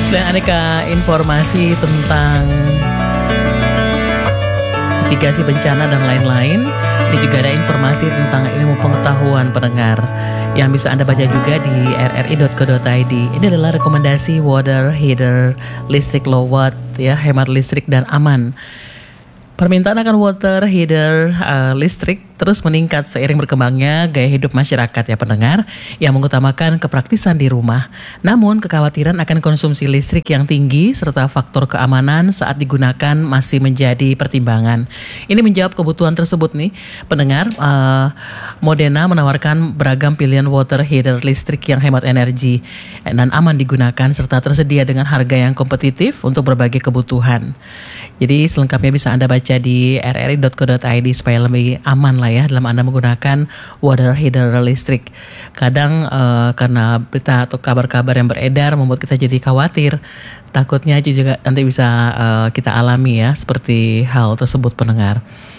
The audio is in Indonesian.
Selain aneka informasi tentang mitigasi bencana dan lain-lain, ini juga ada informasi tentang ilmu pengetahuan pendengar yang bisa Anda baca juga di rri.co.id. Ini adalah rekomendasi water heater listrik low watt, ya, hemat listrik dan aman. Permintaan akan water heater listrik terus meningkat seiring berkembangnya gaya hidup masyarakat, ya pendengar, yang mengutamakan kepraktisan di rumah. Namun kekhawatiran akan konsumsi listrik yang tinggi serta faktor keamanan saat digunakan masih menjadi pertimbangan. Ini menjawab kebutuhan tersebut nih pendengar. Modena menawarkan beragam pilihan water heater listrik yang hemat energi dan aman digunakan serta tersedia dengan harga yang kompetitif untuk berbagai kebutuhan. Jadi selengkapnya bisa Anda baca di rri.co.id supaya lebih aman lah ya dalam Anda menggunakan water heater listrik. Kadang karena berita atau kabar-kabar yang beredar membuat kita jadi khawatir. Takutnya juga nanti bisa kita alami ya seperti hal tersebut pendengar.